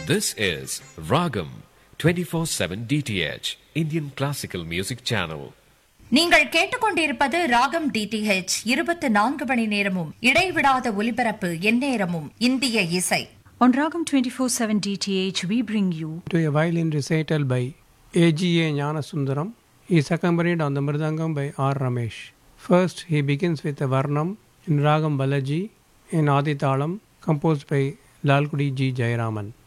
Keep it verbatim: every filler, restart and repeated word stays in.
This is Ragam twenty-four seven D T H, Indian Classical Music Channel. நீங்கள் கேட்டுக்கொண்டிருப்பது ராகம் DTH இருபத்தி நான்கு மணி நேரமும் இடைவிடாத ஒலிபரப்பு எந்நேரமும் இந்திய இசை. On Ragam twenty-four seven D T H we bring you to a violin recital by A G A Gnanasundaram. He is accompanied on the mridangam by R Ramesh. First he begins with a Varnam in Ragam Balaji in Adithalam composed by Lalgudi G Jayaraman.